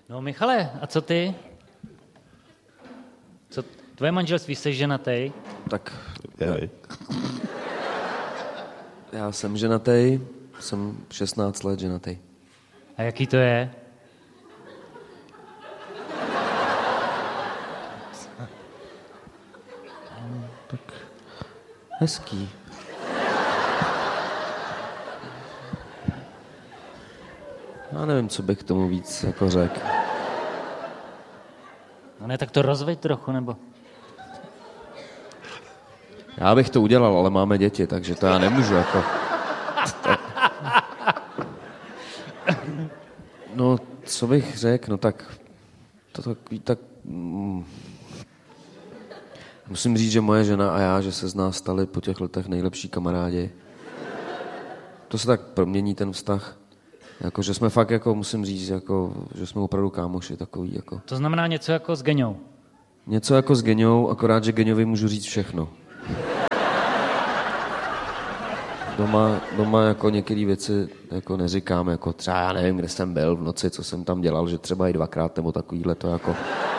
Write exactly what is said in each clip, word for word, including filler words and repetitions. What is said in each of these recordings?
No Michale, a co ty? Co tvoje manželství, jsi ženatej? Tak, jej. Já jsem ženatej, jsem šestnáct let ženatej. A jaký to je? Tak hezký. Já nevím, co bych k tomu víc jako řekl. No ne, tak to rozveď trochu, nebo? Já bych to udělal, ale máme děti, takže to já nemůžu jako... No, co bych řekl, no tak... To takový tak... Mm, musím říct, že moje žena a já, že se z nás stali po těch letech nejlepší kamarádi. To se tak promění ten vztah. Jako, že jsme fakt, jako, musím říct, jako, že jsme opravdu kámoši takový, jako. To znamená něco jako s Geňou. Něco jako s Geňou, akorát, že Geňovi můžu říct všechno. Doma, doma jako některé věci jako neříkám, jako třeba já nevím, kde jsem byl v noci, co jsem tam dělal, že třeba i dvakrát nebo takovýhle, to jako...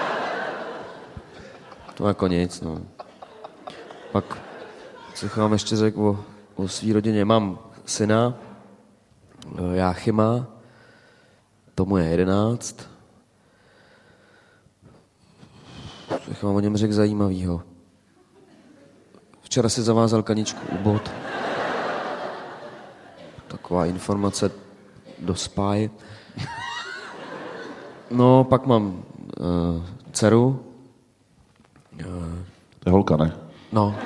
To jako nic, no. Pak, co vám ještě řekl o, o svý rodině, mám syna, Jáchyma, tomu je jedenáct. Co vám o něm řekl zajímavýho. Včera si zavázal kaničku u bod. Taková informace do spáje. No, pak mám uh, dceru. Uh, to je holka, ne? No.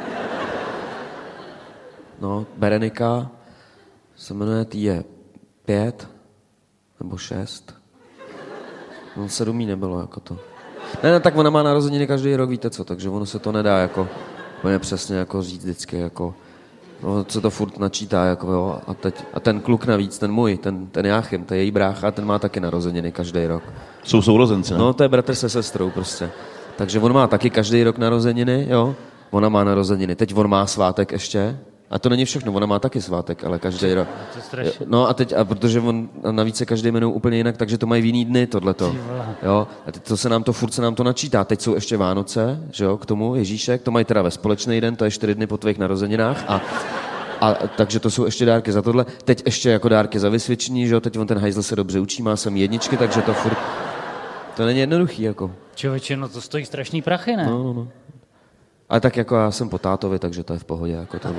No, Berenika se jmenuje, tý je pět nebo šest. No, sedm jí nebylo, jako to. Ne, ne, tak ona má narozeniny každý rok, víte co, takže ono se to nedá, jako, úplně přesně, jako říct vždycky, jako, no, se to furt načítá, jako, jo, a teď, a ten kluk navíc, ten můj, ten, ten Jáchym, to je její brácha, ten má taky narozeniny každý rok. Jsou sourozenci, ne? No, to je bratr se sestrou, prostě. Takže on má taky každý rok narozeniny, jo, ona má narozeniny, teď on má svátek ještě. A to není všechno, ona má taky svátek, ale každý rok. No a teď, a protože on navíc se každý jmenuje úplně jinak, takže to mají v jiný dny, tohleto. Jo, a teď to se nám to, furt se nám to načítá. Teď jsou ještě Vánoce, že jo, k tomu Ježíšek, to mají teda ve společný den, to je čtyři dny po tvých narozeninách a, a takže to jsou ještě dárky za tohle. Teď ještě jako dárky za vysvědčení, že jo, teď on ten hajzl se dobře učí, má sem jedničky, takže to furt, to není jednoduchý, jako. Člověče, no to stojí strašný prachy, ne? No, no, no. Ale tak jako já jsem po tátovi, takže to je v pohodě, jako to.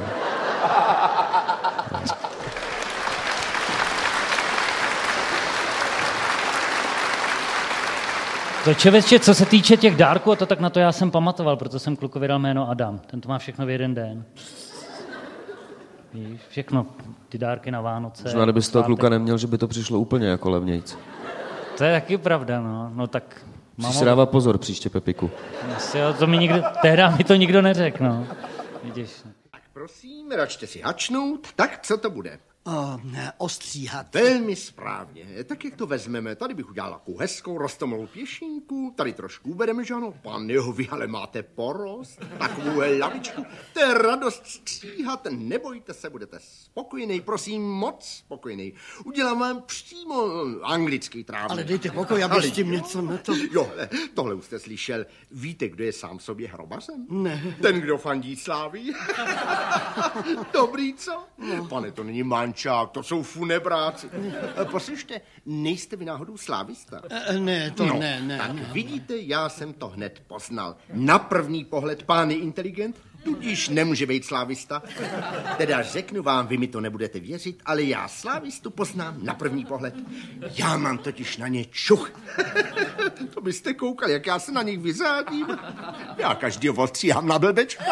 To člověče, co se týče těch dárků, a to tak na to já jsem pamatoval, proto jsem klukovi dal jméno Adam. Ten to má všechno v jeden den. Víš, všechno, ty dárky na Vánoce. Možná, kdyby z toho kluka neměl, že by to přišlo úplně jako levnějc. To je taky pravda, no. No tak... Musíš si dávat pozor příště, Pepiku. Asi, jo, to mi nikdo, tehdy mi to nikdo neřekl, no. Vidíš. Tak prosím, račte si hačnout, tak co to bude? O, ostříhat. Velmi správně. Tak jak to vezmeme? Tady bych udělal takovou hezkou rostomilou pěšinku, tady trošku ubereme, že ano? Pane jo, vy ale máte porost, takovou lavičku. To je radost stříhat, nebojte se, budete spokojený, prosím, moc spokojený. Udělám vám přímo anglický trávník. Ale dejte pokoj, aby s tím něco na to... Jo, tohle už jste slyšel. Víte, kdo je sám sobě hrobařem? Ne. Ten, kdo fandí Slávii. Dobrý, co? No. Pane, to není mančák, to jsou funebráci. Poslyšte, nejste vy náhodou slávista? E, ne, to no, ne, ne. Tak ne. vidíte, já jsem to hned poznal. Na první pohled pán je inteligent, tudíž nemůže být slávista. Teda řeknu vám, vy mi to nebudete věřit, ale já slávistu poznám na první pohled. Já mám totiž na ně čuch. To byste koukali, jak já se na nich vyřádím. Já každýho ostříhám na blbečka.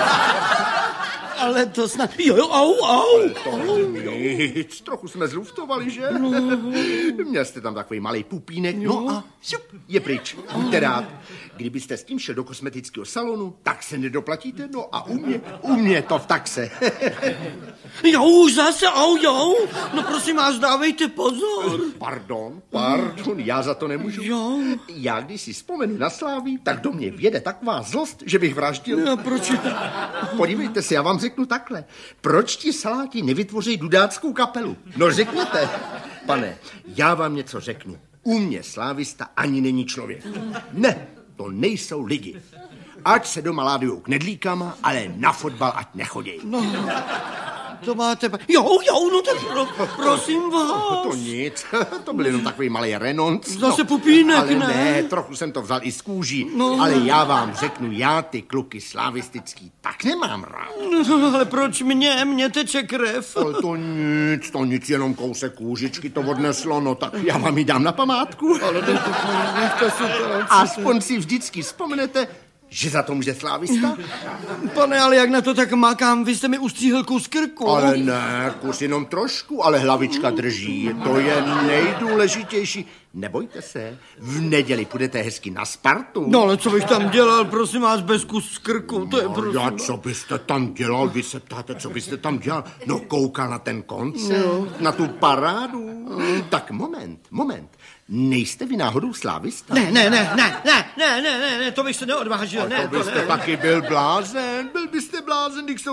Ale to snad... Jo, jo, au, au. To nic, trochu jsme zluftovali, že? No. Měl jste tam takový malej pupínek, no a šup, je pryč. Buďte rád. Kdybyste s tím šel do kosmetického salonu, tak se nedoplatíte, no a u mě, u mě to v taxe. Jo, už zase, au, jo. No prosím vás, dávejte pozor. Pardon, pardon, já za to nemůžu. Jo. Já když si vzpomenu na Slávii, tak do mě vjede taková zlost, že bych vraždil. No, proč? Podívejte si, já vám řeknu takhle. Proč ti saláti nevytvoří dudáckou kapelu? No řekněte. Pane, já vám něco řeknu. U mě slávista ani není člověk. Ne, to nejsou lidi. Ať se doma ládujou knedlíkama, ale na fotbal ať nechodějí. No, to máte... Jo, jo, no tak pro, prosím vás. To nic, to byl jenom takový malý renonc. Zase no, pupínek, ale ne? ne, trochu jsem to vzal i z kůží, No. ale já vám řeknu, já ty kluky slavistický tak nemám rád. No, ale proč mě? Mně teče krev. Ale to nic, to nic, jenom kousek kůžičky to odneslo, no tak já vám ji dám na památku. Ale nechte si to. Aspoň si vždycky vzpomenete, že za to může slávista? Pane, ale jak na to tak makám, vy jste mi ustříhl kus krku. Ale ne, kus jenom trošku, ale hlavička drží. To je nejdůležitější. Nebojte se, v neděli půjdete hezky na Spartu. No ale co bych tam dělal, prosím vás, bez kus krku, to je prosím. Já, co byste tam dělal? Vy se ptáte, co byste tam dělal? No koukal na ten koncert, no. Na tu parádu. Tak moment, moment. Nejste vy náhodou slávista? Ne, ne, ne, ne, ne, ne, ne, ne, ne, to bych se neodvážil. A ne, to byste to ne. taky byl blázen, byl byste blázen, když jsou